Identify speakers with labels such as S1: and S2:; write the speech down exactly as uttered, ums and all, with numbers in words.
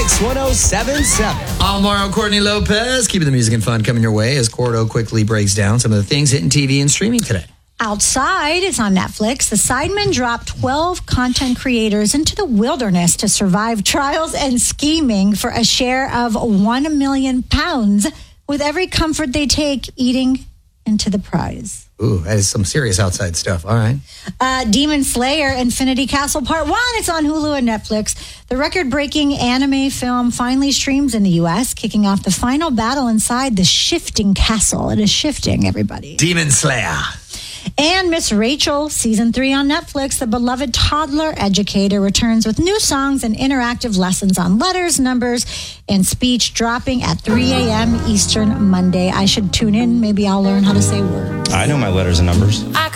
S1: Mix one oh seven point seven.
S2: I'm Mario Courtney Lopez, keeping the music and fun coming your way as Cordo quickly breaks down some of the things hitting T V and streaming today.
S3: Outside, it's on Netflix. The Sidemen dropped twelve content creators into the wilderness to survive trials and scheming for a share of one million pounds, with every comfort they take eating into the prize.
S2: Ooh, that is some serious outside stuff. All right.
S3: Uh, Demon Slayer Infinity Castle Part one. It's on Hulu and Netflix. The record-breaking anime film finally streams in the U S, kicking off the final battle inside the shifting castle. It is shifting, everybody.
S2: Demon Slayer.
S3: And Miss Rachel, season three on Netflix. The beloved toddler educator returns with new songs and interactive lessons on letters, numbers, and speech, dropping at three a.m. Eastern Monday. I should tune in. Maybe I'll learn how to say words.
S4: I know my letters and numbers.